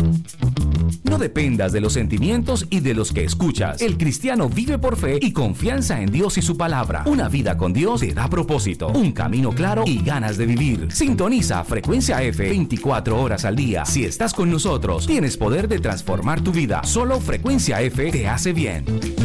No dependas de los sentimientos y de los que escuchas. El cristiano vive por fe y confianza en Dios y su palabra. Una vida con Dios te da propósito, un camino claro y ganas de vivir. Sintoniza Frecuencia F 24 horas al día. Si estás con nosotros, tienes poder de transformar tu vida. Solo Frecuencia F te hace bien.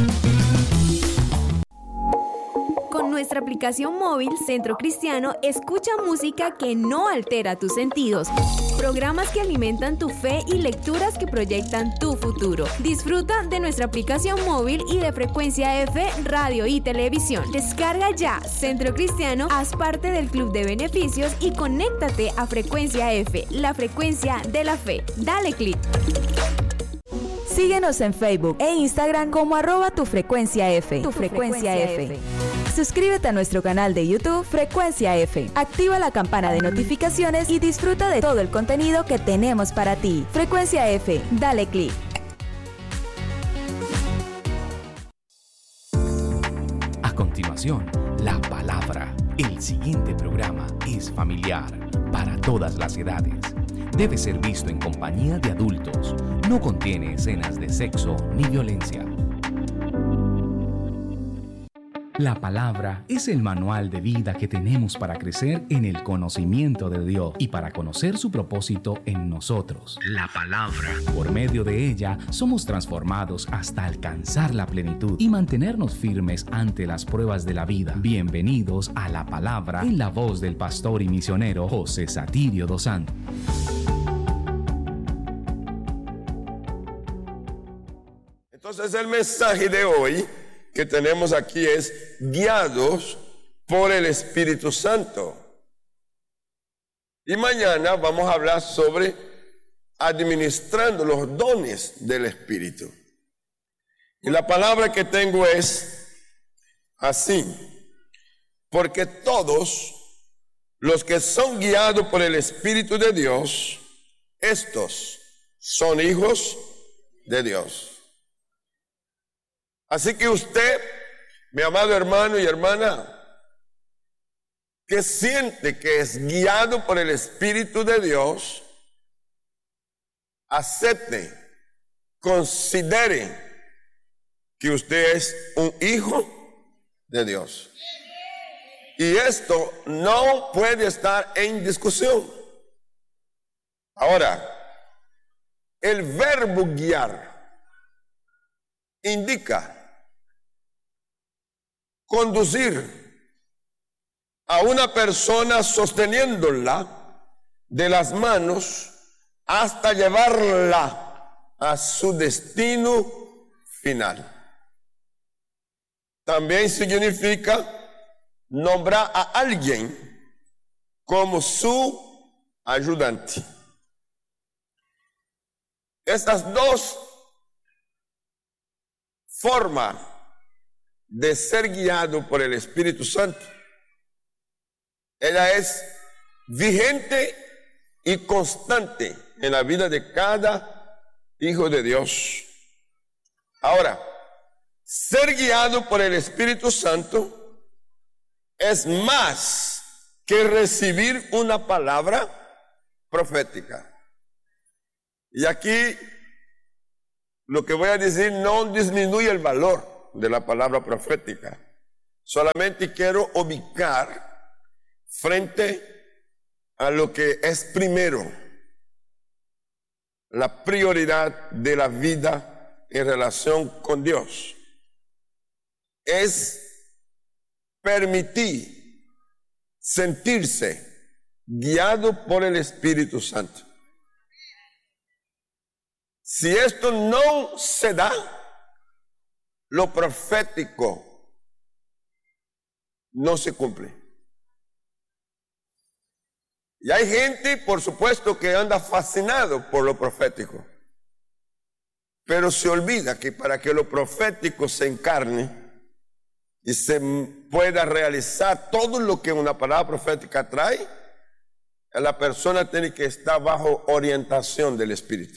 Con nuestra aplicación móvil Centro Cristiano, escucha música que no altera tus sentidos, programas que alimentan tu fe y lecturas que proyectan tu futuro. Disfruta de nuestra aplicación móvil y de Frecuencia F, radio y televisión. Descarga ya Centro Cristiano, haz parte del club de beneficios y conéctate a Frecuencia F, la frecuencia de la fe. Dale clic. Síguenos en Facebook e Instagram como @tufrecuenciaF. Tu Frecuencia F. Suscríbete a nuestro canal de YouTube Frecuencia F. Activa la campana de notificaciones y disfruta de todo el contenido que tenemos para ti. Frecuencia F, dale clic. A continuación, la palabra. El siguiente programa es familiar para todas las edades. Debe ser visto en compañía de adultos. No contiene escenas de sexo ni violencia. La palabra es el manual de vida que tenemos para crecer en el conocimiento de Dios y para conocer su propósito en nosotros. La palabra. Por medio de ella somos transformados hasta alcanzar la plenitud y mantenernos firmes ante las pruebas de la vida. Bienvenidos a La Palabra en la voz del pastor y misionero José Satirio dos Santos. Entonces el mensaje de hoy que tenemos aquí es guiados por el Espíritu Santo. Y mañana vamos a hablar sobre administrando los dones del Espíritu. Y la palabra que tengo es así: porque todos los que son guiados por el Espíritu de Dios, estos son hijos de Dios. Así que usted, mi amado hermano y hermana, que siente que es guiado por el Espíritu de Dios, acepte, considere que usted es un hijo de Dios. Y esto no puede estar en discusión. Ahora, el verbo guiar indica conducir a una persona sosteniéndola de las manos hasta llevarla a su destino final. También significa nombrar a alguien como su ayudante. Estas dos formas de ser guiado por el Espíritu Santo, ella es vigente y constante en la vida de cada hijo de Dios. Ahora, ser guiado por el Espíritu Santo es más que recibir una palabra profética. Y aquí lo que voy a decir no disminuye el valor de la palabra profética. Solamente quiero ubicar frente a lo que es primero, la prioridad de la vida en relación con Dios. Es permitir sentirse guiado por el Espíritu Santo. Si esto no se da, lo profético no se cumple. Y hay gente, por supuesto, que anda fascinado por lo profético, pero se olvida que para que lo profético se encarne y se pueda realizar todo lo que una palabra profética trae, la persona tiene que estar bajo orientación del Espíritu.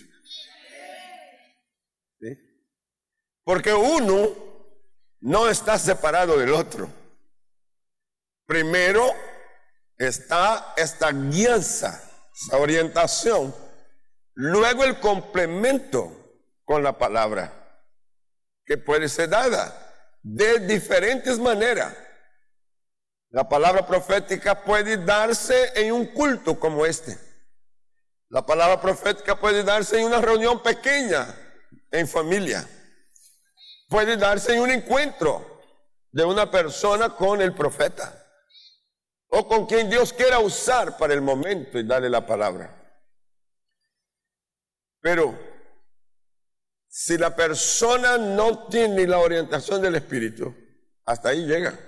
¿Sí? Porque uno no está separado del otro. Primero está esta guianza, esta orientación luego el complemento con la palabra, que puede ser dada de diferentes maneras. La palabra profética puede darse en un culto como este. La palabra profética puede darse en una reunión pequeña, en familia. Puede darse en un encuentro de una persona con el profeta, o con quien Dios quiera usar para el momento y darle la palabra. Pero si la persona no tiene la orientación del Espíritu, hasta ahí llega.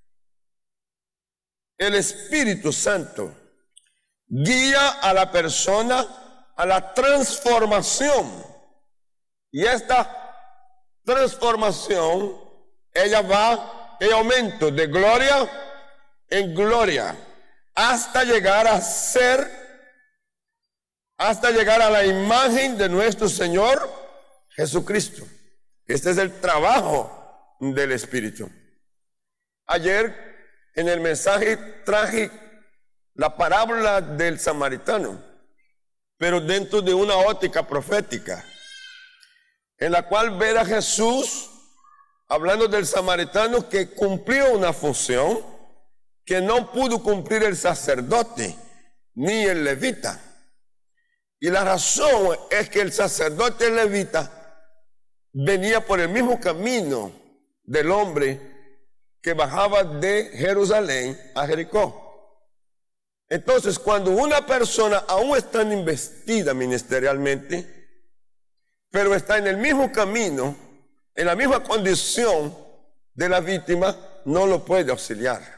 El Espíritu Santo guía a la persona a la transformación. Y esta transformación, ella va en aumento de gloria en gloria, hasta llegar a la imagen de nuestro Señor Jesucristo. Este es el trabajo del Espíritu. Ayer en el mensaje traje la parábola del samaritano, pero dentro de una óptica profética, en la cual ver a Jesús hablando del samaritano que cumplió una función que no pudo cumplir el sacerdote ni el levita. Y la razón es que el sacerdote y el levita venía por el mismo camino del hombre que bajaba de Jerusalén a Jericó. Entonces, cuando una persona aún está investida ministerialmente, pero está en el mismo camino, en la misma condición de la víctima, no lo puede auxiliar.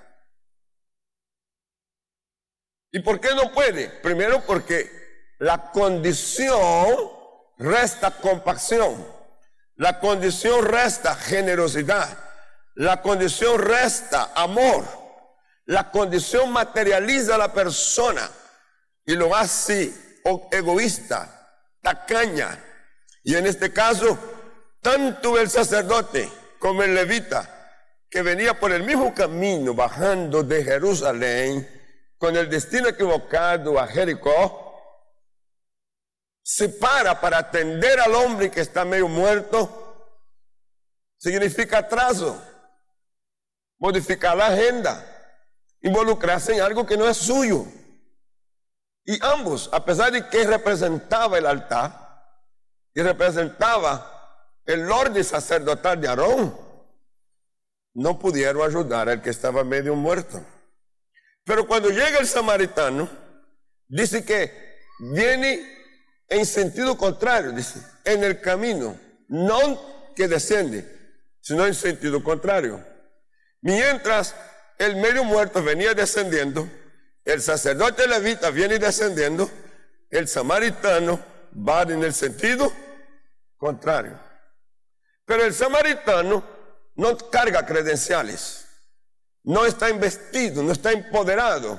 ¿Y por qué no puede? Primero porque la condición resta compasión, la condición resta generosidad, la condición resta amor, la condición materializa a la persona y lo hace egoísta, tacaña. Y en este caso, tanto el sacerdote como el levita, que venía por el mismo camino bajando de Jerusalén con el destino equivocado a Jericó, se para atender al hombre que está medio muerto. Significa atraso, modificar la agenda, involucrarse en algo que no es suyo. Y ambos, a pesar de que representaba el altar y representaba el orden sacerdotal de Aarón, no pudieron ayudar al que estaba medio muerto. Pero cuando llega el samaritano, dice que viene en sentido contrario, dice, en el camino, no que desciende, sino en sentido contrario. Mientras el medio muerto venía descendiendo, el sacerdote levita viene descendiendo, el samaritano va en el sentido contrario. Pero el samaritano no carga credenciales, no está investido, no está empoderado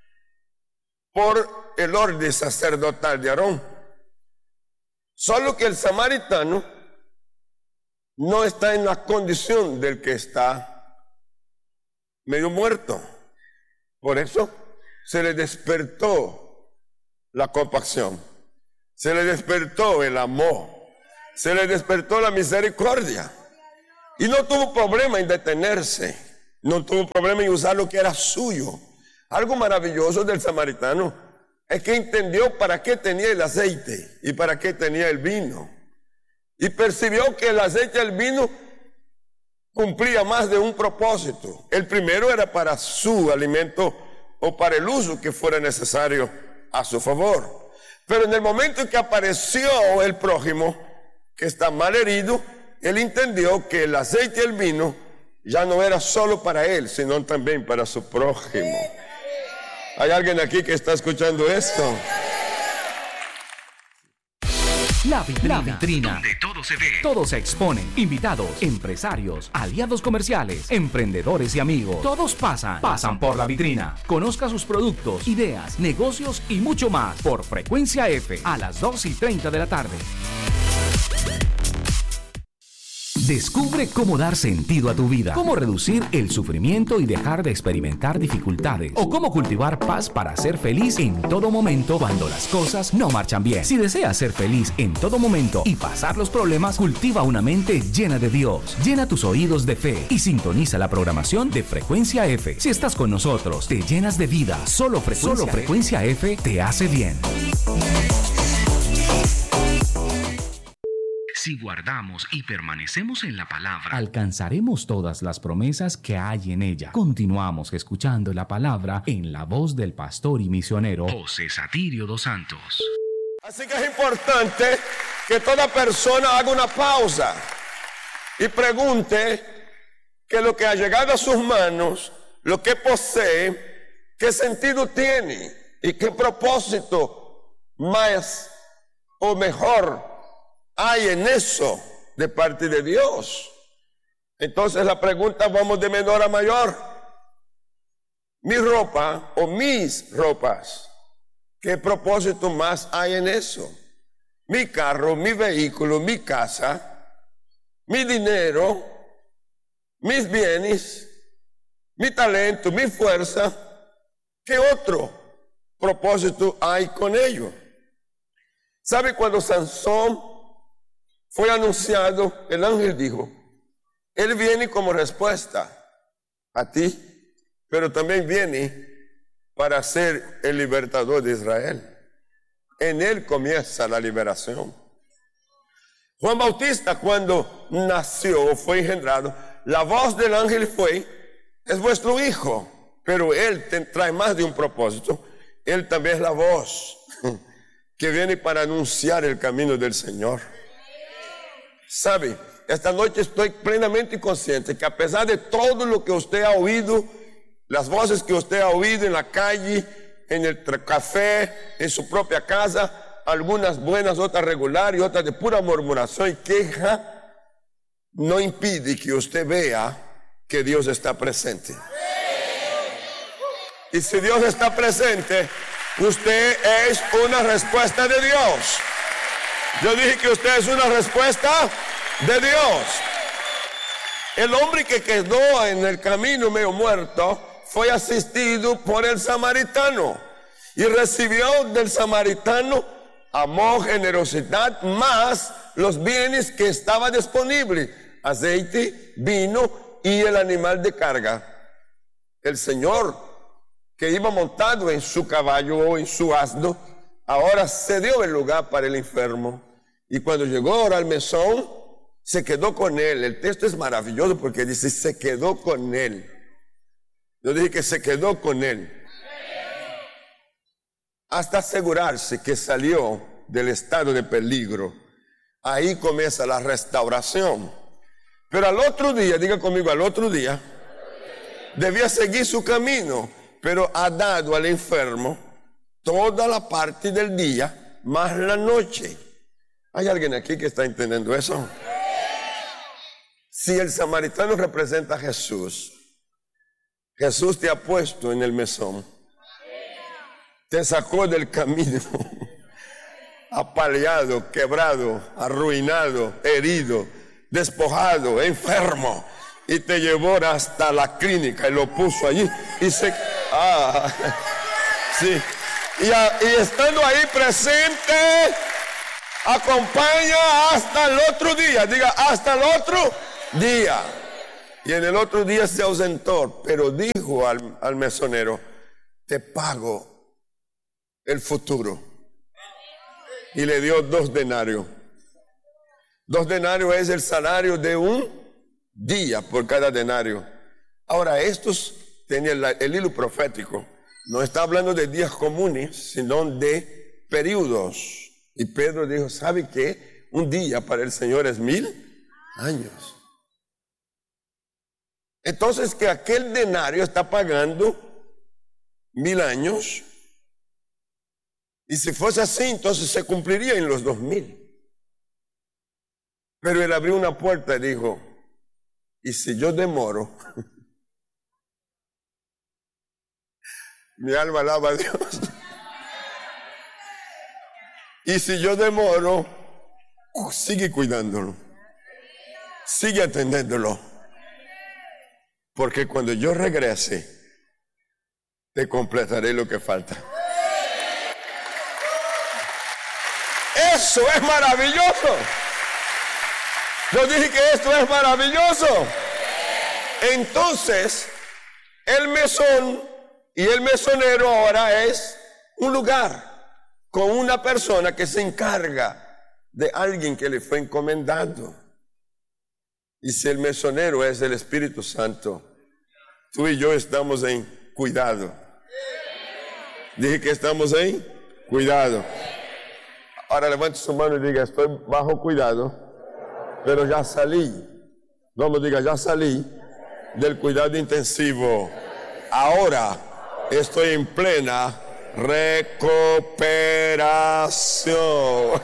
por el orden sacerdotal de Aarón. Solo que el samaritano no está en la condición del que está medio muerto. Por eso se le despertó la compasión, se le despertó el amor, se le despertó la misericordia. Y no tuvo problema en detenerse, no tuvo problema en usar lo que era suyo. Algo maravilloso del samaritano es que entendió para qué tenía el aceite y para qué tenía el vino. Y percibió que el aceite y el vino cumplía más de un propósito. El primero era para su alimento o para el uso que fuera necesario a su favor. Pero en el momento en que apareció el prójimo que está mal herido, él entendió que el aceite y el vino ya no era solo para él, sino también para su prójimo. ¿Hay alguien aquí que está escuchando esto? La vitrina, donde todo se ve, todo se expone. Invitados, empresarios, aliados comerciales, emprendedores y amigos. Todos pasan por la vitrina. Conozca sus productos, ideas, negocios y mucho más por Frecuencia F a las 2:30 de la tarde. Descubre cómo dar sentido a tu vida, cómo reducir el sufrimiento y dejar de experimentar dificultades, o cómo cultivar paz para ser feliz en todo momento cuando las cosas no marchan bien. Si deseas ser feliz en todo momento y pasar los problemas, cultiva una mente llena de Dios. Llena tus oídos de fe y sintoniza la programación de Frecuencia F. Si estás con nosotros, te llenas de vida. Solo Frecuencia F te hace bien. Si guardamos y permanecemos en la palabra, alcanzaremos todas las promesas que hay en ella. Continuamos escuchando la palabra en la voz del pastor y misionero José Satirio dos Santos. Así que es importante que toda persona haga una pausa y pregunte que lo que ha llegado a sus manos, lo que posee, qué sentido tiene y qué propósito más o mejor hay en eso de parte de Dios. Entonces la pregunta, vamos de menor a mayor. Mi ropa o mis ropas, ¿qué propósito más hay en eso? Mi carro, mi vehículo, mi casa, mi dinero, mis bienes, mi talento, mi fuerza, ¿qué otro propósito hay con ello? ¿Sabe cuando Sansón fue anunciado? El ángel dijo, él viene como respuesta a ti, pero también viene para ser el libertador de Israel. En él comienza la liberación. Juan Bautista, cuando nació, fue engendrado, la voz del ángel fue, es vuestro hijo, pero él trae más de un propósito. Él también es la voz que viene para anunciar el camino del Señor. ¿Sabe? Esta noche estoy plenamente consciente que a pesar de todo lo que usted ha oído, las voces que usted ha oído en la calle, en el café, en su propia casa, algunas buenas, otras regulares y otras de pura murmuración y queja, no impide que usted vea que Dios está presente. Y si Dios está presente, usted es una respuesta de Dios. Yo dije que usted es una respuesta de Dios. El hombre que quedó en el camino medio muerto fue asistido por el samaritano y recibió del samaritano amor, generosidad, más los bienes que estaban disponibles: aceite, vino y el animal de carga. El Señor, que iba montado en su caballo o en su asno, ahora cedió el lugar para el enfermo. Y cuando llegó ahora al mesón, se quedó con él. El texto es maravilloso porque dice, se quedó con él. Yo dije que se quedó con él. Hasta asegurarse que salió del estado de peligro. Ahí comienza la restauración. Pero al otro día, diga conmigo, al otro día, debía seguir su camino, pero ha dado al enfermo toda la parte del día, más la noche. ¿Hay alguien aquí que está entendiendo eso? Si el samaritano representa a Jesús, Jesús te ha puesto en el mesón, te sacó del camino, apaleado, quebrado, arruinado, herido, despojado, enfermo, y te llevó hasta la clínica y lo puso allí y se... sí. Y estando ahí presente, acompaña hasta el otro día. Diga, hasta el otro día. Y en el otro día se ausentó, pero dijo al mesonero, te pago el futuro. Y le dio 2 denarios. 2 denarios es el salario de un día por cada denario. Ahora, estos tenían el hilo profético. No está hablando de días comunes, sino de periodos. Y Pedro dijo, ¿sabe qué? Un día para el Señor es 1000 años. Entonces, que aquel denario está pagando 1000 años. Y si fuese así, entonces se cumpliría en los 2000. Pero él abrió una puerta y dijo, y si yo demoro, mi alma alaba a Dios. Y si yo demoro, sigue cuidándolo. Sigue entendiéndolo. Porque cuando yo regrese, te completaré lo que falta. Eso es maravilloso. Yo dije que esto es maravilloso. Entonces, el mesón y el mesonero ahora es un lugar con una persona que se encarga de alguien que le fue encomendado. Y si el mesonero es el Espíritu Santo, tú y yo estamos en cuidado. Dije que estamos en cuidado. Ahora levante su mano y diga, estoy bajo cuidado, pero ya salí. Vamos, diga, ya salí del cuidado intensivo. Ahora estoy en plena recuperación.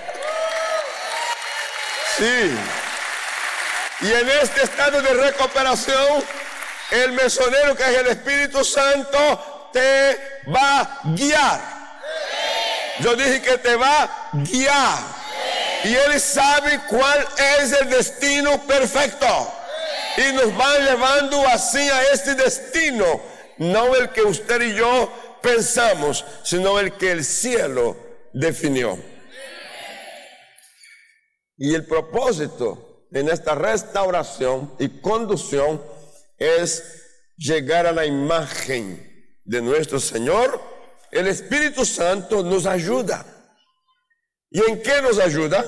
Sí. Y en este estado de recuperación, el mesonero, que es el Espíritu Santo, te va a guiar. Yo dije que te va a guiar. Y Él sabe cuál es el destino perfecto. Y nos va llevando así a este destino. No el que usted y yo pensamos, sino el que el cielo definió. Y el propósito en esta restauración y conducción es llegar a la imagen de nuestro Señor. El Espíritu Santo nos ayuda. ¿Y en qué nos ayuda?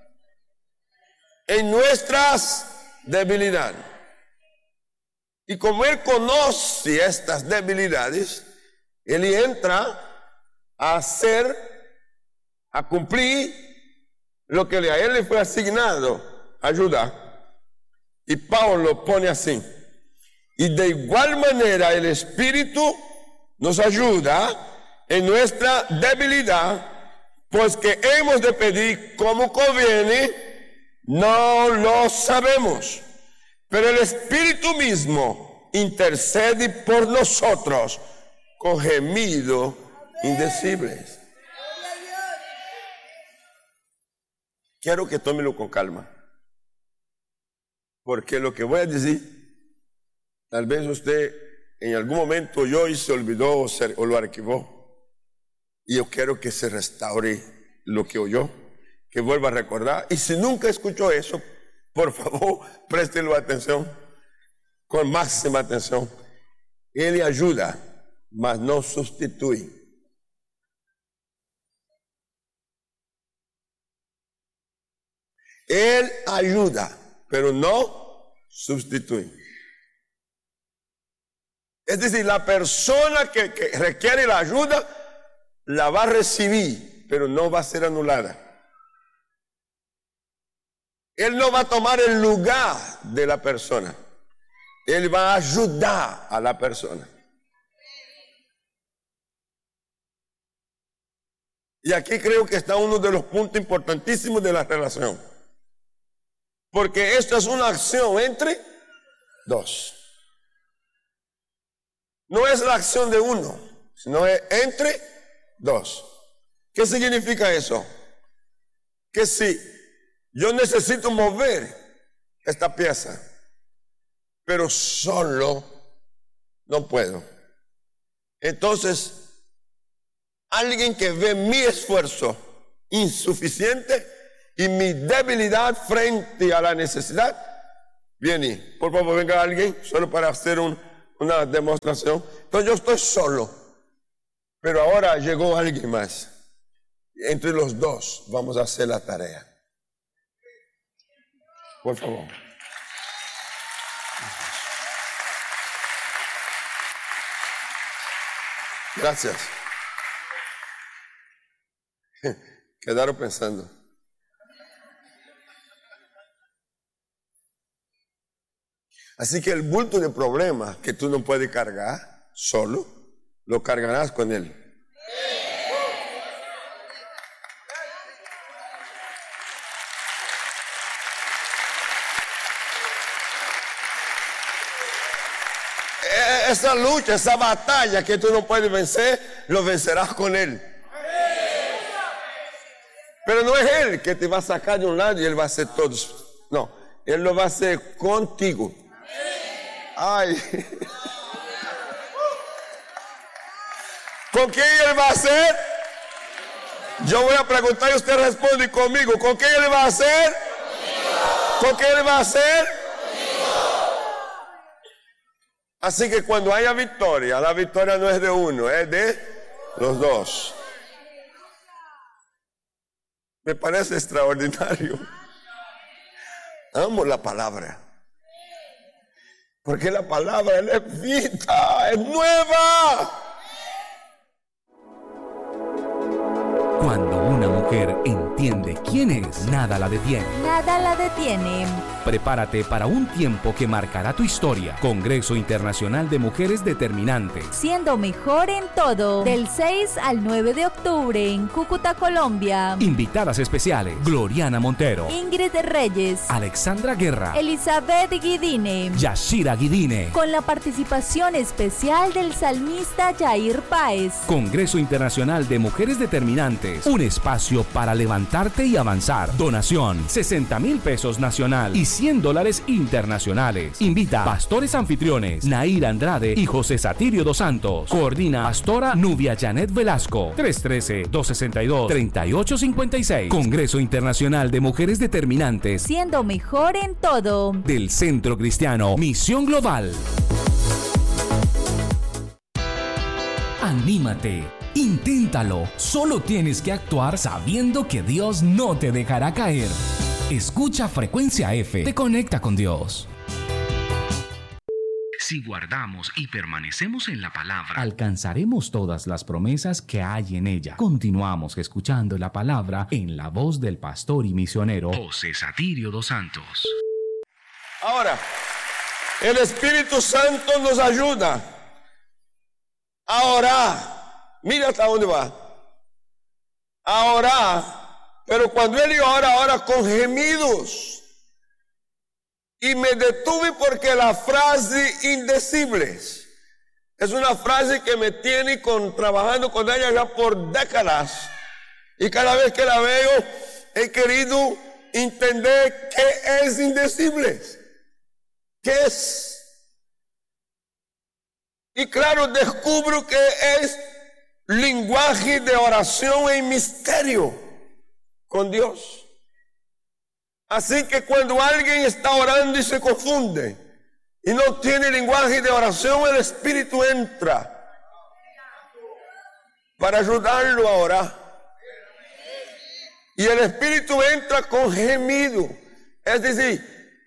En nuestras debilidades. Y como Él conoce estas debilidades, Él entra a hacer, a cumplir lo que a Él le fue asignado, ayudar. Y Pablo pone así: y de igual manera el Espíritu nos ayuda en nuestra debilidad, pues que hemos de pedir como conviene, no lo sabemos. Pero el Espíritu mismo intercede por nosotros con gemidos indecibles. Quiero que tómelo con calma, porque lo que voy a decir, tal vez usted en algún momento oyó y se olvidó o lo archivó. Y yo quiero que se restaure lo que oyó, que vuelva a recordar. Y si nunca escuchó eso, por favor, préstelo atención, con máxima atención. Él ayuda, mas no sustituye. Él ayuda, pero no sustituye. Es decir, la persona que requiere la ayuda la va a recibir, pero no va a ser anulada. Él no va a tomar el lugar de la persona. Él va a ayudar a la persona. Y aquí creo que está uno de los puntos importantísimos de la relación. Porque esto es una acción entre dos. No es la acción de uno, sino es entre dos. ¿Qué significa eso? Que si yo necesito mover esta pieza, pero solo no puedo, entonces alguien que ve mi esfuerzo insuficiente y mi debilidad frente a la necesidad, viene. Por favor, venga alguien solo para hacer una demostración. Entonces yo estoy solo, pero ahora llegó alguien más. Entre los dos vamos a hacer la tarea. Por favor. Gracias. Quedaron pensando. Así que el bulto de problemas que tú no puedes cargar solo, lo cargarás con Él. Esa lucha, esa batalla que tú no puedes vencer, lo vencerás con Él. Pero no es Él que te va a sacar de un lado y Él va a hacer todo. No, Él lo va a hacer contigo. Ay. ¿Con quién Él va a hacer? Yo voy a preguntar y usted responde conmigo. ¿Con quién Él va a hacer? ¿Con quién Él va a hacer? Así que cuando haya victoria, la victoria no es de uno, es de los dos. Me parece extraordinario. Amo la palabra. Porque la palabra es vida, es nueva. Cuando una mujer entiende quién es, nada la detiene. Nada la detiene. Prepárate para un tiempo que marcará tu historia. Congreso Internacional de Mujeres Determinantes. Siendo mejor en todo. Del 6 al 9 de octubre en Cúcuta, Colombia. Invitadas especiales: Gloriana Montero, Ingrid Reyes, Alexandra Guerra, Elizabeth Guidine, Yashira Guidine. con la participación especial del salmista Yair Páez. Congreso Internacional de Mujeres Determinantes. Un espacio para levantarte y avanzar. Donación: 60,000 pesos nacional y $100 internacionales. Invita pastores anfitriones Nair Andrade y José Satirio dos Santos. Coordina Pastora Nubia Janet Velasco. 313-262-3856. Congreso Internacional de Mujeres Determinantes Siendo mejor en todo. del Centro Cristiano Misión Global. Anímate, inténtalo. Solo tienes que actuar sabiendo que Dios no te dejará caer. Escucha Frecuencia F, te conecta con Dios. Si guardamos y permanecemos en la palabra, alcanzaremos todas las promesas que hay en ella. Continuamos escuchando la palabra en la voz del pastor y misionero José Satirio dos Santos. Ahora, el Espíritu Santo nos ayuda a orar. Mira hasta dónde va. A orar. Pero cuando él ora con gemidos. Y me detuve porque la frase indecibles es una frase que me tiene trabajando con ella ya por décadas. Y cada vez que la veo, he querido entender qué es indecibles. ¿Qué es? Y claro, descubro que es lenguaje de oración en misterio con Dios. Así que cuando alguien está orando y se confunde y no tiene lenguaje de oración, el Espíritu entra para ayudarlo a orar. Y el Espíritu entra con gemido, es decir,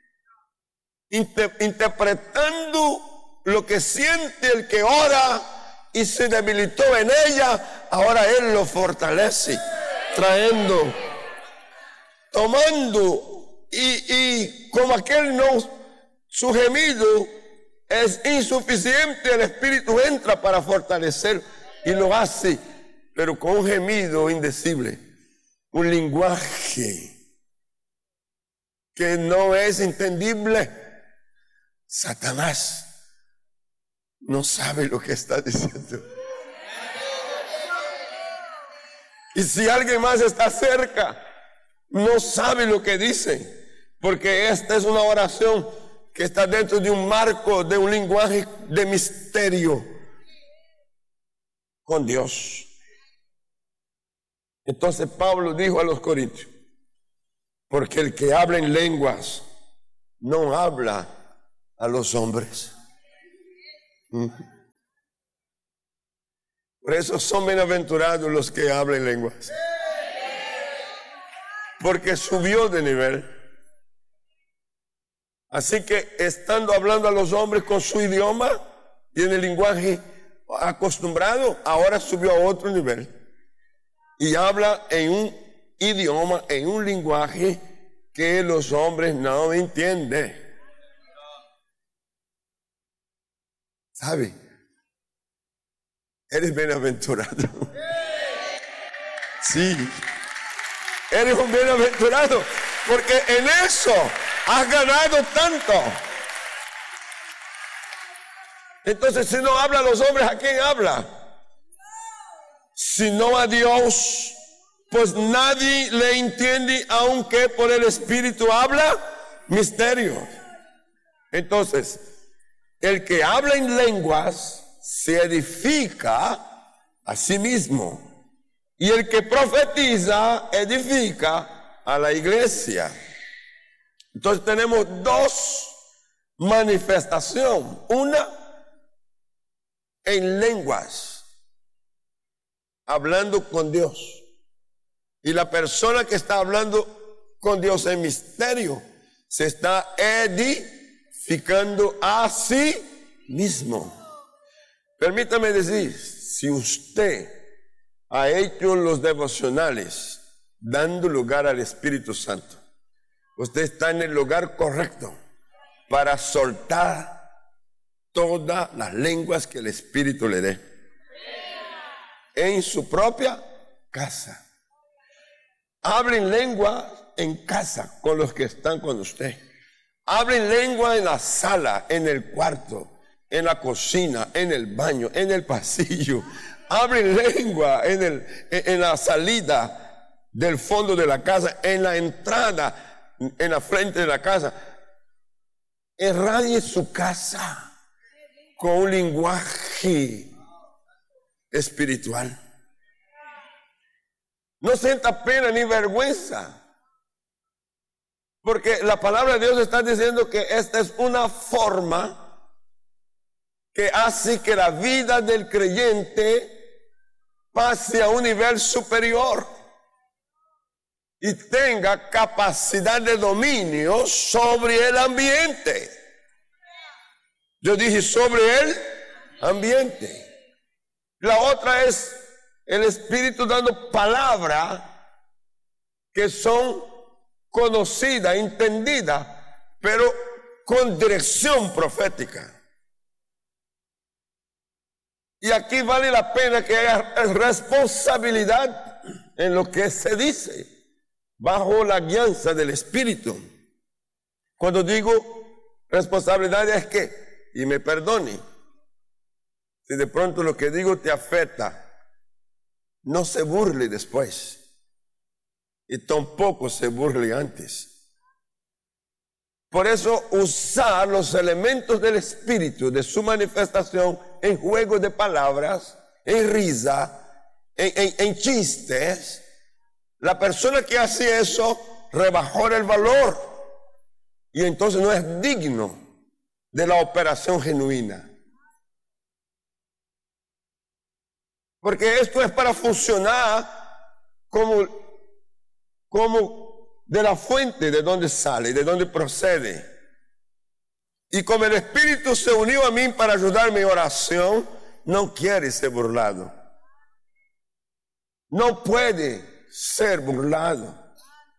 interpretando lo que siente el que ora y se debilitó en ella. Ahora Él lo fortalece, trayendo, tomando, y como aquel no, su gemido es insuficiente, el Espíritu entra para fortalecer y lo hace, pero con un gemido indecible, un lenguaje que no es entendible. Satanás no sabe lo que está diciendo. Y si alguien más está cerca, no sabe lo que dice, porque esta es una oración que está dentro de un marco, de un lenguaje de misterio con Dios. Entonces Pablo dijo a los corintios: porque el que habla en lenguas no habla a los hombres. Por eso son bienaventurados los que hablan lenguas, porque subió de nivel. Así que estando hablando a los hombres con su idioma y en el lenguaje acostumbrado, ahora subió a otro nivel y habla en un idioma, en un lenguaje que los hombres no entienden. ¿Sabe? Eres bienaventurado. Sí. Eres un bienaventurado, porque en eso has ganado tanto. Entonces, si no habla a los hombres, ¿a quién habla? Si no a Dios, pues nadie le entiende, aunque por el Espíritu habla misterios. Entonces, el que habla en lenguas se edifica a sí mismo. Y el que profetiza edifica a la iglesia. Entonces tenemos dos manifestaciones. Una en lenguas, hablando con Dios. Y la persona que está hablando con Dios en misterio se está edificando a sí mismo. Permítame decir, si usted ha hecho los devocionales dando lugar al Espíritu Santo, usted está en el lugar correcto para soltar todas las lenguas que el Espíritu le dé en su propia casa. Hablen lengua en casa con los que están con usted. Hablen lengua en la sala, en el cuarto, en la cocina, en el baño, en el pasillo. Hablen lengua en la salida del fondo de la casa, en la entrada, en la frente de la casa. Irradie su casa con un lenguaje espiritual. No sienta pena ni vergüenza, porque la palabra de Dios está diciendo que esta es una forma que hace que la vida del creyente pase a un nivel superior y tenga capacidad de dominio sobre el ambiente. Yo dije sobre el ambiente. La otra es el Espíritu dando palabras que son conocidas, entendidas, pero con dirección profética. Y aquí vale la pena que haya responsabilidad en lo que se dice, bajo la guianza del Espíritu. Cuando digo responsabilidad es que, y me perdone, si de pronto lo que digo te afecta, no se burle después y tampoco se burle antes. Por eso usar los elementos del Espíritu, de su manifestación, en juego de palabras, en risa, en chistes. La persona que hace eso rebajó el valor y entonces no es digno de la operación genuina. Porque esto es para funcionar como de la fuente de donde sale, de donde procede. Y como el Espíritu se unió a mí para ayudarme en oración, no quiere ser burlado. No puede ser burlado.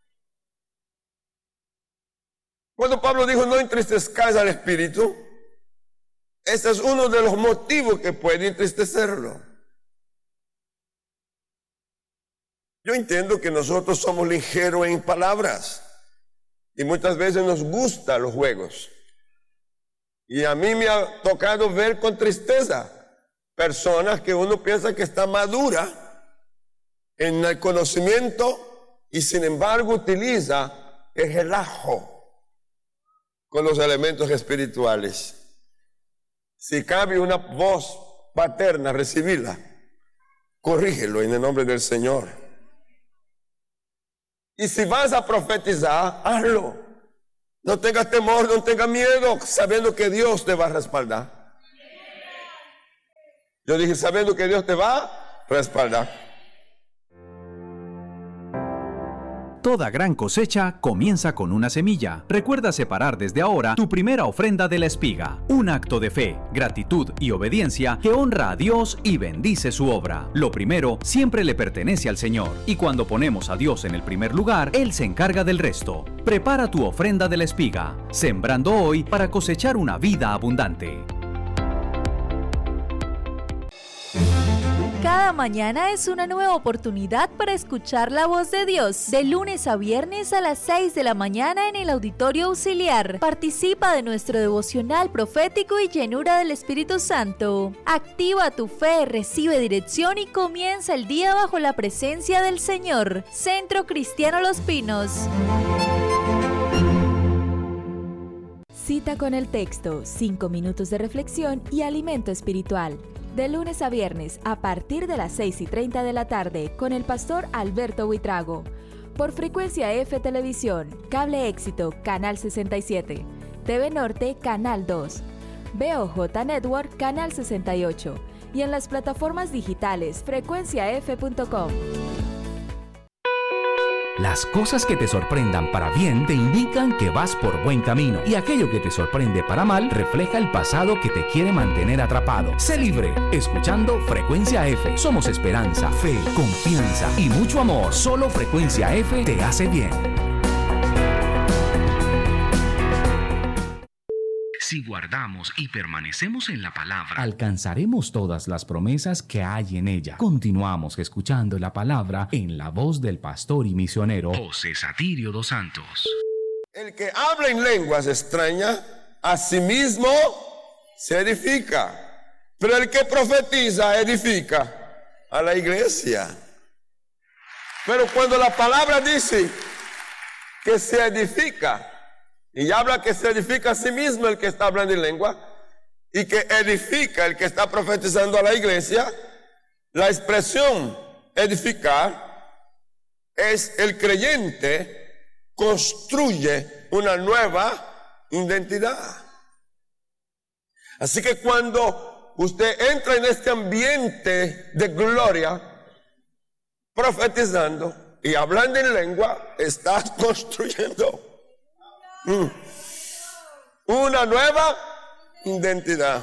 Cuando Pablo dijo no entristezcáis al Espíritu, ese es uno de los motivos que puede entristecerlo. Yo entiendo que nosotros somos ligeros en palabras y muchas veces nos gustan los juegos. Y a mí me ha tocado ver con tristeza personas que uno piensa que está madura en el conocimiento y sin embargo utiliza el relajo con los elementos espirituales. Si cabe una voz paterna, recibirla, corrígelo en el nombre del Señor. Y si vas a profetizar, hazlo. No tengas temor, no tengas miedo, sabiendo que Dios te va a respaldar. Yo dije, sabiendo que Dios te va a respaldar. Toda gran cosecha comienza con una semilla. Recuerda separar desde ahora tu primera ofrenda de la espiga. Un acto de fe, gratitud y obediencia que honra a Dios y bendice su obra. Lo primero siempre le pertenece al Señor. Y cuando ponemos a Dios en el primer lugar, Él se encarga del resto. Prepara tu ofrenda de la espiga, sembrando hoy para cosechar una vida abundante. Cada mañana es una nueva oportunidad para escuchar la voz de Dios. De lunes a viernes a las 6 de la mañana en el Auditorio Auxiliar. Participa de nuestro devocional profético y llenura del Espíritu Santo. Activa tu fe, recibe dirección y comienza el día bajo la presencia del Señor. Centro Cristiano Los Pinos. Cita con el texto, 5 minutos de reflexión y alimento espiritual. De lunes a viernes a partir de las 6:30 de la tarde con el pastor Alberto Buitrago. Por Frecuencia F Televisión, Cable Éxito, Canal 67. TV Norte, Canal 2. BOJ Network, Canal 68. Y en las plataformas digitales frecuenciaf.com. Las cosas que te sorprendan para bien te indican que vas por buen camino, y aquello que te sorprende para mal refleja el pasado que te quiere mantener atrapado. Sé libre, escuchando Frecuencia F. Somos esperanza, fe, confianza y mucho amor. Solo Frecuencia F te hace bien. Si guardamos y permanecemos en la palabra, alcanzaremos todas las promesas que hay en ella. Continuamos escuchando la palabra en la voz del pastor y misionero José Satirio dos Santos. El que habla en lenguas extrañas, a sí mismo se edifica. Pero el que profetiza, edifica a la iglesia. Pero cuando la palabra dice que se edifica, y habla que se edifica a sí mismo el que está hablando en lengua, y que edifica el que está profetizando a la iglesia, la expresión edificar es el creyente construye una nueva identidad. Así que cuando usted entra en este ambiente de gloria, profetizando y hablando en lengua, está construyendo una nueva identidad.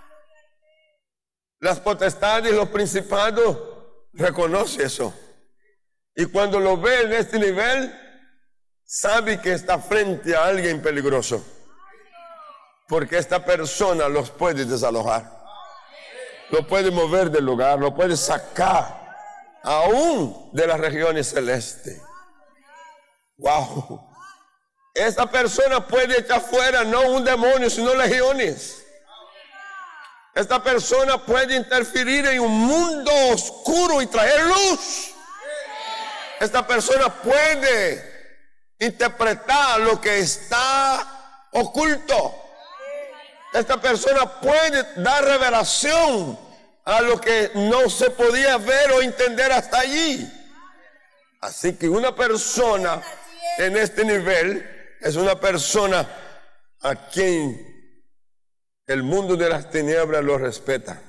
Las potestades y los principados reconocen eso. Y cuando lo ve en este nivel, sabe que está frente a alguien peligroso. Porque esta persona los puede desalojar. Lo puede mover del lugar, lo puede sacar aún de las regiones celestes. ¡Wow! Esa persona puede echar fuera no un demonio, sino legiones. Esta persona puede interferir en un mundo oscuro y traer luz. Esta persona puede interpretar lo que está oculto. Esta persona puede dar revelación a lo que no se podía ver o entender hasta allí. Así que una persona en este nivel es una persona a quien el mundo de las tinieblas lo respeta.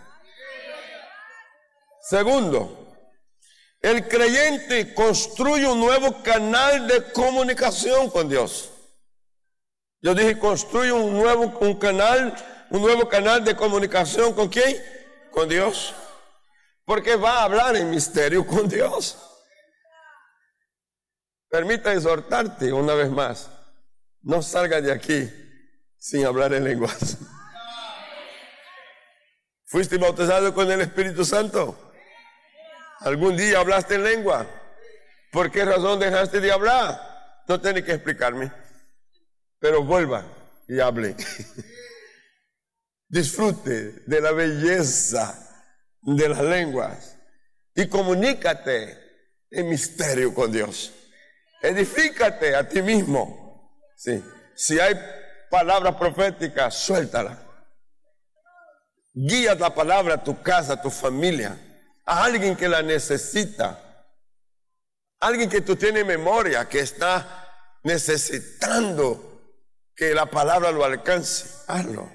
Segundo, el creyente construye un nuevo canal de comunicación con Dios. Yo dije construye un nuevo canal de comunicación ¿con quién? Con Dios. Porque va a hablar en misterio con Dios. Permita exhortarte una vez más. No salga de aquí sin hablar en lenguas. ¿Fuiste bautizado con el Espíritu Santo? ¿Algún día hablaste en lengua? ¿Por qué razón dejaste de hablar? No tiene que explicarme. Pero vuelva y hable. Disfrute de la belleza de las lenguas y comunícate en misterio con Dios. Edifícate a ti mismo. Sí. Si hay palabras proféticas, suéltala. Guía la palabra a tu casa, a tu familia, a alguien que la necesita, alguien que tú tienes memoria, que está necesitando que la palabra lo alcance. Hazlo.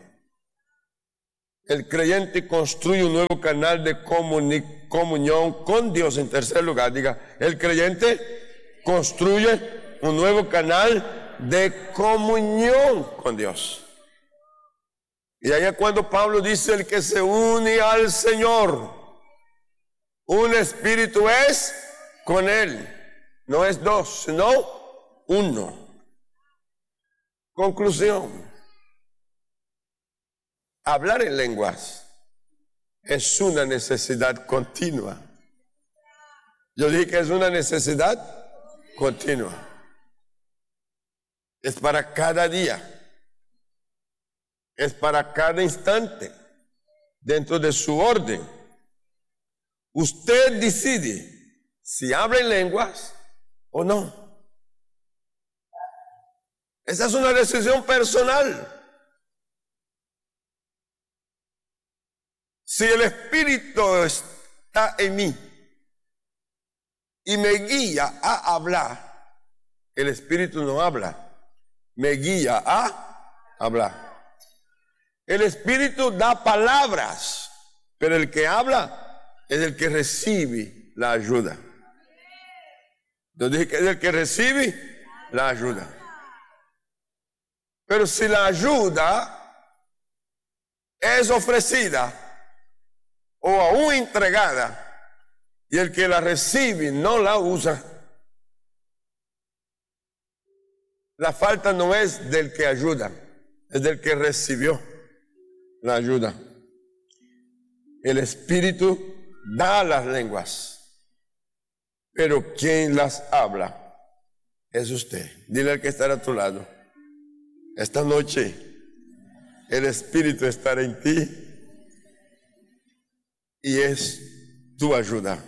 El creyente construye un nuevo canal de comunión con Dios. En tercer lugar, diga, el creyente construye un nuevo canal de comunión con Dios. Y ahí es cuando Pablo dice: el que se une al Señor, un espíritu es con Él. No es dos, sino uno. Conclusión: hablar en lenguas es una necesidad continua. Yo dije que es una necesidad continua. Es para cada día. Es para cada instante. Dentro de su orden. Usted decide si habla en lenguas o no. Esa es una decisión personal. Si el Espíritu está en mí y me guía a hablar, el Espíritu no habla, me guía a hablar. El Espíritu da palabras, pero el que habla es el que recibe la ayuda. Yo dije que es el que recibe la ayuda. Pero si la ayuda es ofrecida o aún entregada y el que la recibe no la usa, la falta no es del que ayuda, es del que recibió la ayuda. El Espíritu da las lenguas, pero quien las habla es usted. Dile al que está a tu lado: esta noche el Espíritu estará en ti y es tu ayuda.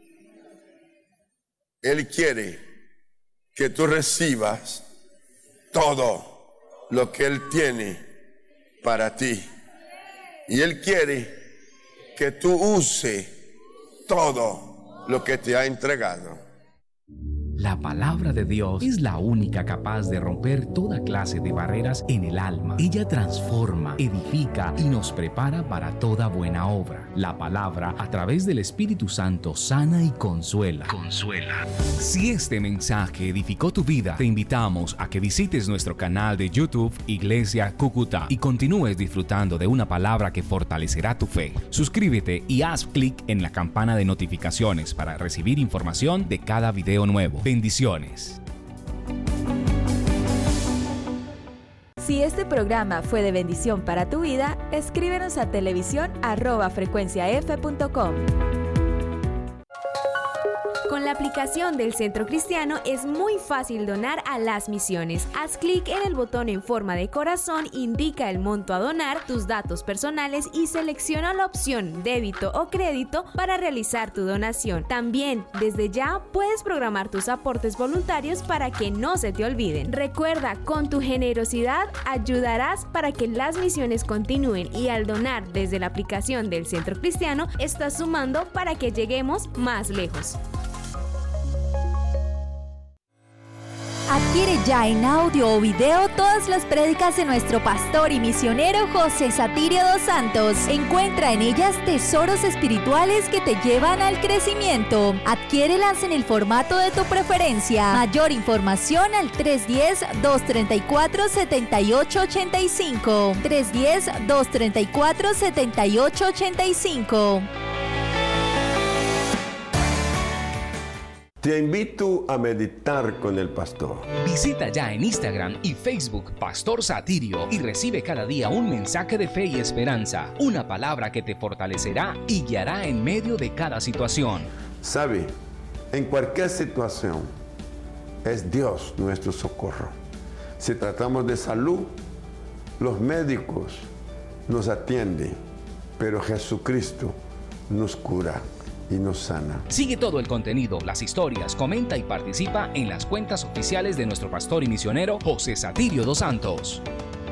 Él quiere que tú recibas todo lo que Él tiene para ti. Y Él quiere que tú uses todo lo que te ha entregado. La palabra de Dios es la única capaz de romper toda clase de barreras en el alma. Ella transforma, edifica y nos prepara para toda buena obra. La palabra, a través del Espíritu Santo, sana y consuela. Si este mensaje edificó tu vida, te invitamos a que visites nuestro canal de YouTube Iglesia Cúcuta y continúes disfrutando de una palabra que fortalecerá tu fe. Suscríbete y haz clic en la campana de notificaciones para recibir información de cada video nuevo. Bendiciones. Si este programa fue de bendición para tu vida, escríbenos a televisión@frecuenciaf.com. Con la aplicación del Centro Cristiano es muy fácil donar a las misiones. Haz clic en el botón en forma de corazón, indica el monto a donar, tus datos personales y selecciona la opción débito o crédito para realizar tu donación. También, desde ya, puedes programar tus aportes voluntarios para que no se te olviden. Recuerda, con tu generosidad ayudarás para que las misiones continúen y al donar desde la aplicación del Centro Cristiano, estás sumando para que lleguemos más lejos. Adquiere ya en audio o video todas las prédicas de nuestro pastor y misionero José Satirio dos Santos. Encuentra en ellas tesoros espirituales que te llevan al crecimiento. Adquiérelas en el formato de tu preferencia. Mayor información al 310-234-7885. 310-234-7885. Te invito a meditar con el pastor. Visita ya en Instagram y Facebook Pastor Satirio y recibe cada día un mensaje de fe y esperanza, una palabra que te fortalecerá y guiará en medio de cada situación. Sabe, en cualquier situación es Dios nuestro socorro. Si tratamos de salud, los médicos nos atienden, pero Jesucristo nos cura y nos sana. Sigue todo el contenido, las historias, comenta y participa en las cuentas oficiales de nuestro pastor y misionero José Satirio dos Santos.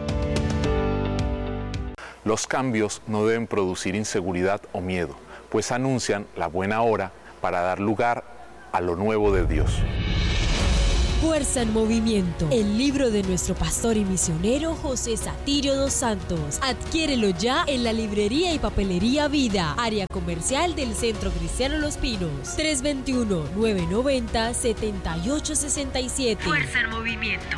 Los cambios no deben producir inseguridad o miedo, pues anuncian la buena hora para dar lugar a lo nuevo de Dios. Fuerza en Movimiento, el libro de nuestro pastor y misionero José Satirio dos Santos. Adquiérelo ya en la librería y papelería Vida, área comercial del Centro Cristiano Los Pinos. 321-990-7867. Fuerza en Movimiento.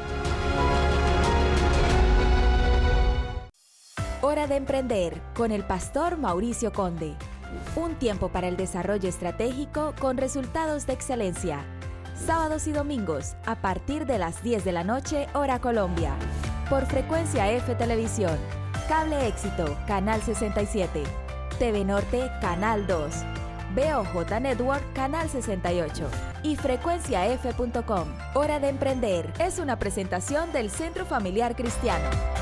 Hora de emprender con el pastor Mauricio Conde. Un tiempo para el desarrollo estratégico con resultados de excelencia. Sábados y domingos a partir de las 10 de la noche, hora Colombia. Por Frecuencia F Televisión, Cable Éxito, Canal 67, TV Norte, Canal 2, BOJ Network, Canal 68 y frecuenciaf.com. Hora de emprender es una presentación del Centro Familiar Cristiano.